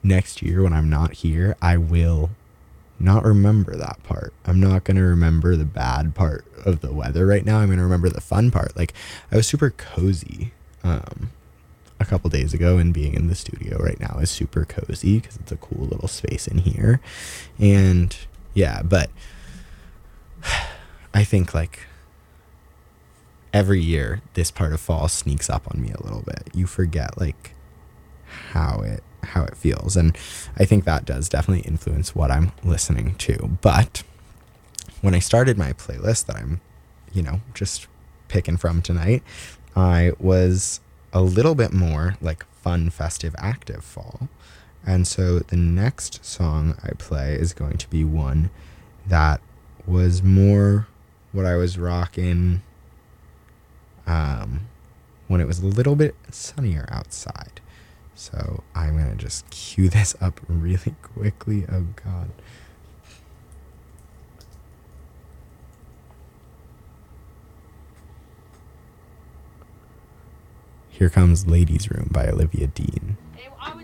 next year when I'm not here, I will not remember that part. I'm not going to remember the bad part of the weather right now. I'm going to remember the fun part. Like, I was super cozy a couple days ago, and being in the studio right now is super cozy because it's a cool little space in here. And yeah, but I think like every year this part of fall sneaks up on me a little bit. You forget like how it feels, and I think that does definitely influence what I'm listening to. But when I started my playlist that I'm, just picking from tonight, I was a little bit more like fun, festive, active fall. And so the next song I play is going to be one that was more what I was rocking when it was a little bit sunnier outside. So I'm going to just cue this up really quickly. Oh, God. Here comes Ladies' Room by Olivia Dean. I